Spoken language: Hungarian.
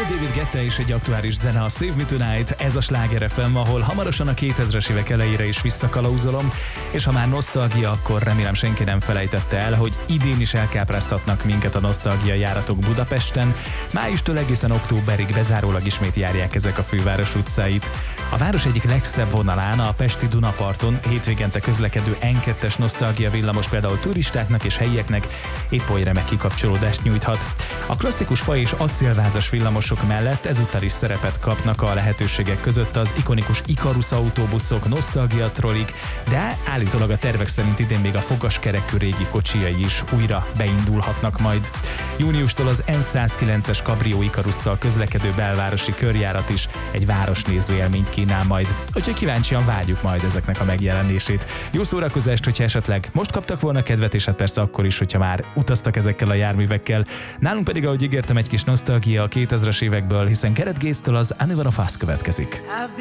David Guetta és egy aktuális zene, a Save Me Tonight, ez a Sláger FM, ahol hamarosan a 2000-es évek elejére is visszakalauzolom, és ha már nosztalgia, akkor remélem senki nem felejtette el, hogy idén is elkápráztatnak minket a nosztalgia járatok Budapesten. Májustól egészen októberig bezárólag ismét járják ezek a főváros utcáit. A város egyik legszebb vonalán, a pesti Dunaparton hétvégente közlekedő N2-es nosztalgia villamos például turistáknak és helyieknek épp oly remek kikapcsolódást nyújthat. A klasszikus fa és acélvázas villamosok mellett ezúttal is szerepet kapnak a lehetőségek között az ikonikus Ikarus autóbuszok, nosztalgia trollik, de állítólag a tervek szerint idén még a fogaskerekű régi kocsijai is újra beindulhatnak majd. Júniustól az N109-es Cabrio Ikarusszal közlekedő belvárosi körjárat is egy városnéző élményt kínál majd. Úgyhogy kíváncsian várjuk majd ezeknek a megjelenését. Jó szórakozást, hogyha esetleg most kaptak volna kedvet, és hát persze akkor is, hogyha már utaztak ezekkel a járművekkel. Nálunk pedig, ahogy ígértem, egy kis nosztalgia a 2000-es évekből, hiszen Gareth Gates-től az Anyone of Us következik.